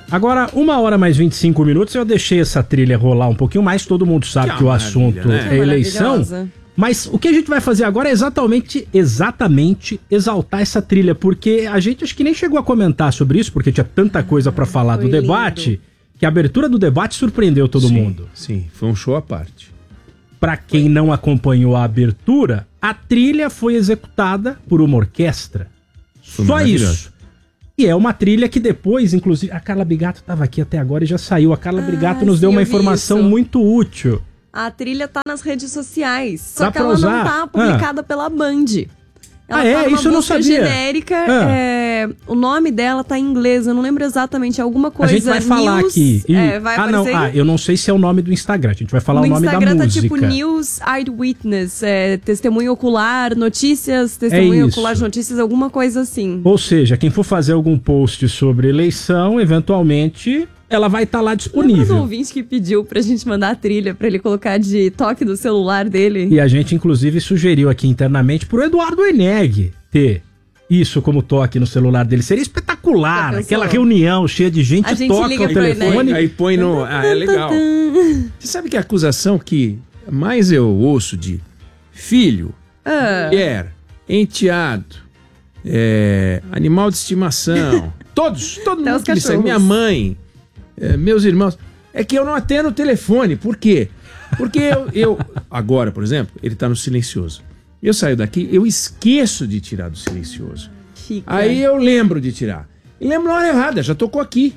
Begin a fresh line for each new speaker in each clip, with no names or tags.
Agora, 1h mais 25 minutos, eu deixei essa trilha rolar um pouquinho mais, todo mundo sabe que o assunto é eleição. Mas o que a gente vai fazer agora é exatamente exaltar essa trilha, porque a gente acho que nem chegou a comentar sobre isso, porque tinha tanta coisa pra falar do debate, que a abertura do debate surpreendeu todo mundo.
Sim, foi um show à parte.
Pra quem não acompanhou a abertura, a trilha foi executada por uma orquestra. Só isso. E é uma trilha que depois, inclusive, a Carla Bigato estava aqui até agora e já saiu. A Carla Bigato nos deu uma informação muito útil.
A trilha tá nas redes sociais, só que ela não tá publicada pela Band. Ela tá
isso eu não sabia.
Genérica, o nome dela tá em inglês, eu não lembro exatamente, alguma coisa.
A gente vai falar aqui.
Vai aparecer
eu não sei se é o nome do Instagram, a gente vai falar o nome da música.
No Instagram tá tipo News Eyewitness, testemunho ocular, notícias, testemunho ocular de notícias, alguma coisa assim.
Ou seja, quem for fazer algum post sobre eleição, eventualmente, ela vai estar lá disponível.
Lembra do ouvinte que pediu pra gente mandar a trilha pra ele colocar de toque do celular dele?
E a gente, inclusive, sugeriu aqui internamente pro Eduardo Eneg ter isso como toque no celular dele. Seria espetacular, aquela reunião cheia de gente, toca o telefone.
Aí põe no... é legal. Você sabe que a acusação que mais eu ouço de filho, mulher, enteado, animal de estimação, todo mundo que me segue, minha mãe... meus irmãos, é que eu não atendo o telefone. Por quê? Porque eu agora, por exemplo, ele tá no silencioso. Eu saio daqui, eu esqueço de tirar do silencioso. Aí eu lembro de tirar. E lembro na hora errada, já tocou aqui.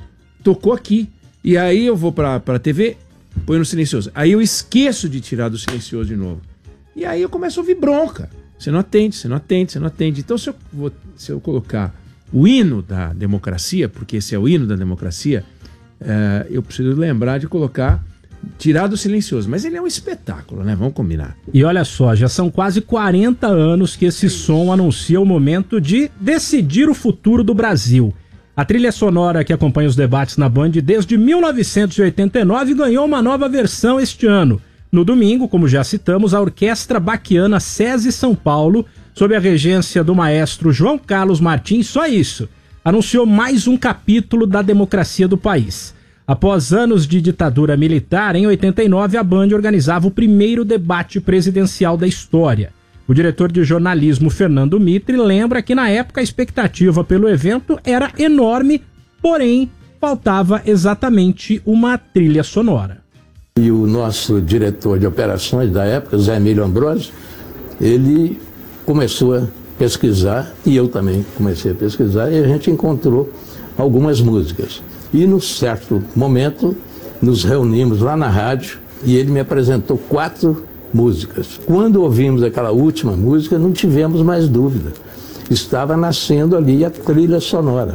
E aí eu vou pra TV, põe no silencioso. Aí eu esqueço de tirar do silencioso de novo. E aí eu começo a ouvir bronca. Você não atende. Então se eu colocar o hino da democracia, porque esse é o hino da democracia, eu preciso lembrar de tirar do silencioso. Mas ele é um espetáculo, né? Vamos combinar.
E olha só, já são quase 40 anos que esse som anuncia o momento de decidir o futuro do Brasil. A trilha sonora que acompanha os debates na Band desde 1989 ganhou uma nova versão este ano. No domingo, como já citamos, a Orquestra Baquiana SESI São Paulo, sob a regência do maestro João Carlos Martins, só isso, anunciou mais um capítulo da democracia do país. Após anos de ditadura militar, em 89, a Band organizava o primeiro debate presidencial da história. O diretor de jornalismo, Fernando Mitre, lembra que na época a expectativa pelo evento era enorme, porém faltava exatamente uma trilha sonora.
E o nosso diretor de operações da época, Zé Emílio Ambrosio, ele começou a pesquisar, e eu também comecei a pesquisar, e a gente encontrou algumas músicas. E num certo momento, nos reunimos lá na rádio, e ele me apresentou 4 músicas. Quando ouvimos aquela última música, não tivemos mais dúvida. Estava nascendo ali a trilha sonora.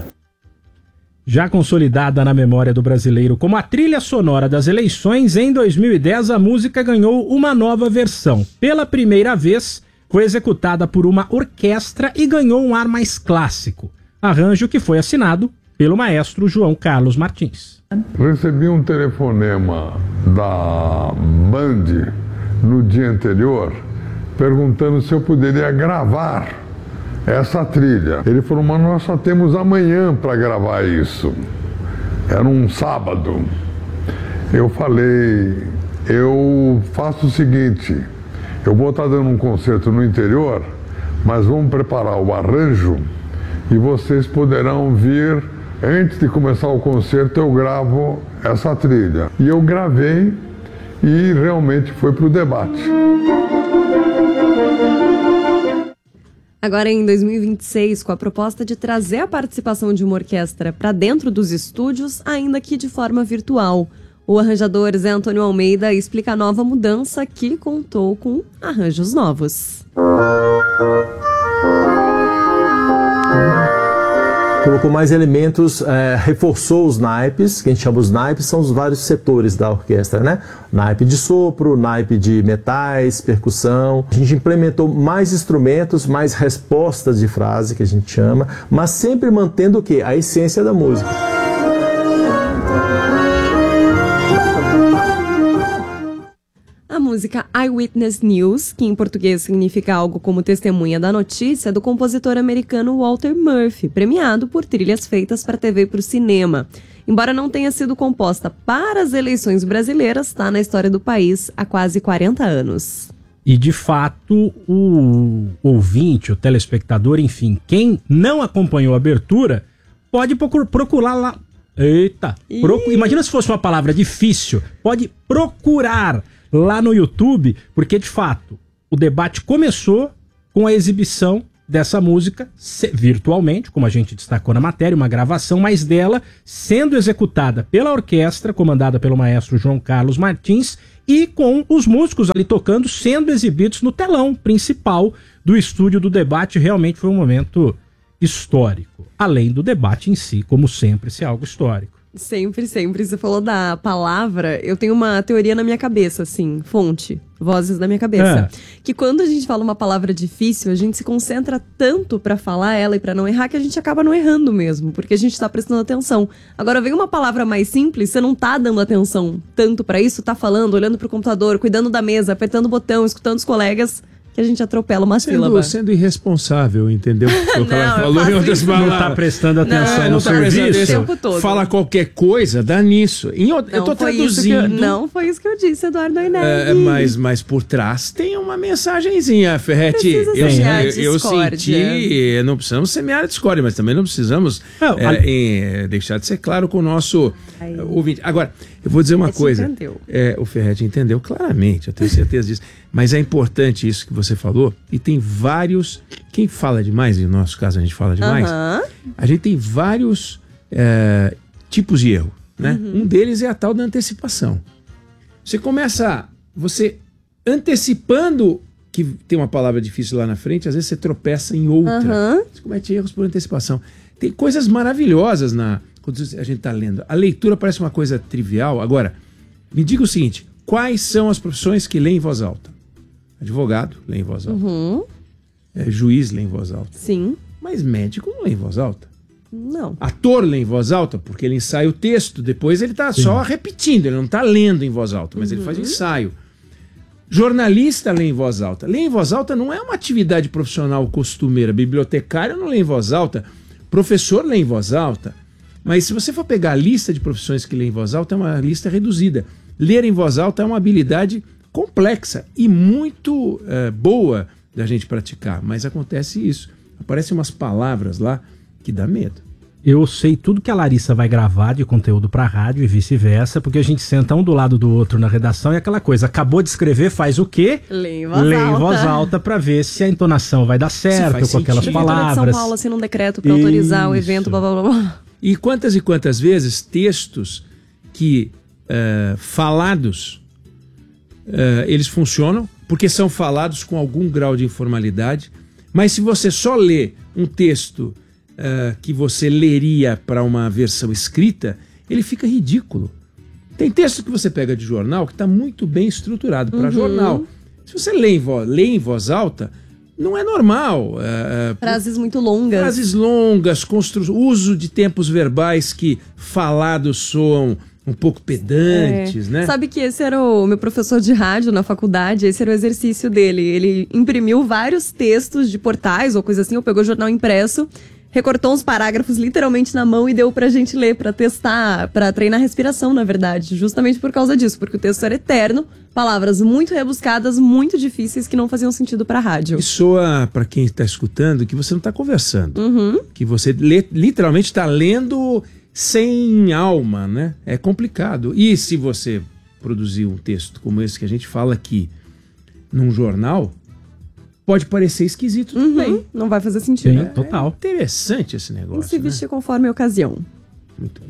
Já consolidada na memória do brasileiro como a trilha sonora das eleições, em 2010 a música ganhou uma nova versão. Pela primeira vez, foi executada por uma orquestra e ganhou um ar mais clássico. Arranjo que foi assinado pelo maestro João Carlos Martins.
Recebi um telefonema da Band no dia anterior, perguntando se eu poderia gravar essa trilha. Ele falou, mas nós só temos amanhã para gravar isso. Era um sábado. Eu falei, eu faço o seguinte, eu vou estar dando um concerto no interior, mas vamos preparar o arranjo e vocês poderão vir, antes de começar o concerto eu gravo essa trilha. E eu gravei e realmente foi para o debate.
Agora em 2026, com a proposta de trazer a participação de uma orquestra para dentro dos estúdios, ainda que de forma virtual. O arranjador Zé Antônio Almeida explica a nova mudança que contou com arranjos novos.
Colocou mais elementos, reforçou os naipes, que a gente chama os naipes, são os vários setores da orquestra, né? Naipe de sopro, naipe de metais, percussão. A gente implementou mais instrumentos, mais respostas de frase, que a gente chama, mas sempre mantendo o quê? A essência da música.
A música Eyewitness News, que em português significa algo como testemunha da notícia, do compositor americano Walter Murphy, premiado por trilhas feitas para TV e para o cinema. Embora não tenha sido composta para as eleições brasileiras, está na história do país há quase 40 anos.
E, de fato, o ouvinte, o telespectador, enfim, quem não acompanhou a abertura, pode procurar lá. Eita! Imagina se fosse uma palavra difícil. Pode procurar lá no YouTube, porque, de fato, o debate começou com a exibição dessa música virtualmente, como a gente destacou na matéria, uma gravação, mas dela sendo executada pela orquestra, comandada pelo maestro João Carlos Martins, e com os músicos ali tocando, sendo exibidos no telão principal do estúdio do debate. Realmente foi um momento histórico. Além do debate em si, como sempre, se é algo histórico.
Sempre, sempre. Você falou da palavra, eu tenho uma teoria na minha cabeça, assim, fonte, vozes da minha cabeça. Que quando a gente fala uma palavra difícil, a gente se concentra tanto pra falar ela e pra não errar, que a gente acaba não errando mesmo, porque a gente tá prestando atenção. Agora vem uma palavra mais simples, você não tá dando atenção tanto pra isso, tá falando, olhando pro computador, cuidando da mesa, apertando o botão, escutando os colegas, que a gente atropela uma sílaba.
Sendo irresponsável, entendeu? O que ela falou em outras palavras.
Não tá prestando atenção no
tá
serviço.
O tempo todo.
Fala qualquer coisa, dá nisso. Eu tô traduzindo.
Não foi isso que eu disse, Eduardo Oineg.
Mas por trás tem uma mensagenzinha, Ferretti. Eu senti. Não precisamos semear a discórdia, mas também não precisamos deixar de ser claro com o nosso ouvinte. Agora, eu vou dizer uma coisa. O Ferretti entendeu claramente, eu tenho certeza disso. Mas é importante isso que você falou, e tem vários. Quem fala demais, no nosso caso a gente fala demais, a gente tem vários tipos de erro, né? Um deles é a tal da antecipação. Você antecipando que tem uma palavra difícil lá na frente, às vezes você tropeça em outra. Você comete erros por antecipação. Tem coisas maravilhosas quando a gente está lendo. A leitura parece uma coisa trivial. Agora, me diga o seguinte: quais são as profissões que leem em voz alta? Advogado lê em voz alta. Juiz lê em voz alta.
Sim.
Mas médico não lê em voz alta.
Não.
Ator lê em voz alta porque ele ensaia o texto, depois ele está só repetindo, ele não está lendo em voz alta, mas ele faz ensaio. Jornalista lê em voz alta. Ler em voz alta não é uma atividade profissional costumeira. Bibliotecário não lê em voz alta. Professor lê em voz alta. Mas se você for pegar a lista de profissões que lê em voz alta, é uma lista reduzida. Ler em voz alta é uma habilidade complexa e muito boa da gente praticar, mas acontece isso. Aparecem umas palavras lá que dá medo.
Eu sei tudo que a Larissa vai gravar de conteúdo pra rádio e vice-versa, porque a gente senta um do lado do outro na redação e aquela coisa, acabou de escrever, faz o quê?
Lê em voz
alta pra ver se a entonação vai dar certo com aquelas palavras.
De São Paulo assina um decreto pra autorizar o evento, blá blá blá.
E quantas vezes textos que falados eles funcionam porque são falados com algum grau de informalidade, mas se você só lê um texto que você leria para uma versão escrita, ele fica ridículo. Tem texto que você pega de jornal que está muito bem estruturado para jornal. Se você lê em voz alta, não é normal.
Frases muito longas.
Frases longas, uso de tempos verbais que falados soam um pouco pedantes, né?
Sabe que esse era o meu professor de rádio na faculdade, esse era o exercício dele. Ele imprimiu vários textos de portais ou coisa assim, ou pegou jornal impresso, recortou uns parágrafos literalmente na mão e deu pra gente ler, pra testar, pra treinar a respiração, na verdade. Justamente por causa disso, porque o texto era eterno, palavras muito rebuscadas, muito difíceis, que não faziam sentido pra rádio.
E soa pra quem tá escutando que você não tá conversando. Que você literalmente tá lendo sem alma, né? É complicado. E se você produzir um texto como esse que a gente fala aqui num jornal, pode parecer esquisito também.
Não vai fazer sentido.
Sim, total.
É interessante esse negócio.
Tem que se vestir conforme a ocasião.
Muito bem.